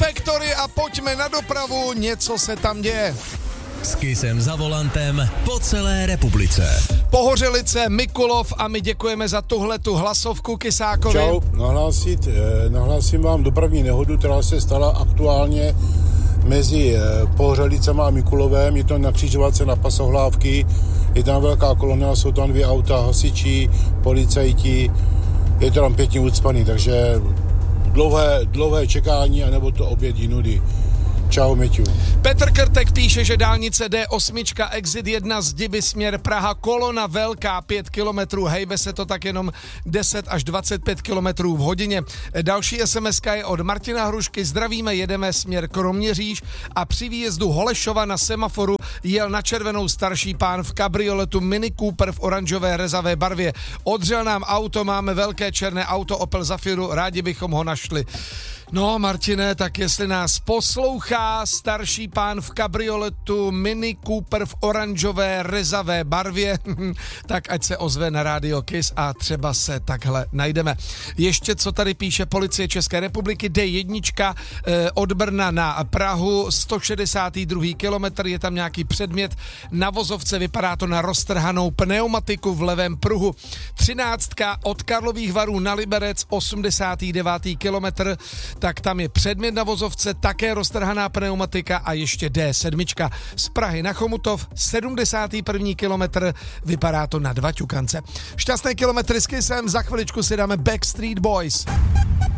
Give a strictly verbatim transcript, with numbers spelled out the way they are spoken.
Factory a pojďme na dopravu, něco se tam děje. S Kissem za volantem po celé republice. Pohořelice, Mikulov a my děkujeme za tuhletu hlasovku Kisákovi. Čau, nahlásit, nahlásím vám dopravní nehodu, která se stala aktuálně mezi Pohořelicema a Mikulovem. Je to na křižovatce na Pasohlávky, je tam velká kolona, jsou tam dvě auta, hasiči, policajti, je to tam pěkně ucpaný, takže dlouhé, dlouhé čekání, anebo to oběd jinudy. Čau, Meťu. Petr Krtek píše, že dálnice D osm, exit jedna z Diby, směr Praha, kolona velká, pět kilometrů, hejbe se to tak jenom deset až dvacet pět kilometrů v hodině. Další es em eska je od Martina Hrušky, zdravíme, jedeme směr Kroměříž a při výjezdu Holešova na semaforu jel na červenou starší pán v kabrioletu Mini Cooper v oranžové rezavé barvě. Odřel nám auto, máme velké černé auto Opel Zafiru, rádi bychom ho našli. No, Martine, tak jestli nás poslouchá starší pán v kabrioletu Mini Cooper v oranžové rezavé barvě, tak ať se ozve na Radio Kiss a třeba se takhle najdeme. Ještě co tady píše Policie České republiky, D jedna eh, od Brna na Prahu, sto šedesátý druhý kilometr, je tam nějaký předmět na vozovce, vypadá to na roztrhanou pneumatiku v levém pruhu. třináctka od Karlových Varů na Liberec, osmdesátý devátý kilometr, tak tam je předmět na vozovce, také roztrhaná pneumatika a ještě D sedm. Z Prahy na Chomutov, sedmdesátý první kilometr, vypadá to na dva ťukance. Šťastné kilometry s Kissem, za chviličku si dáme Backstreet Boys.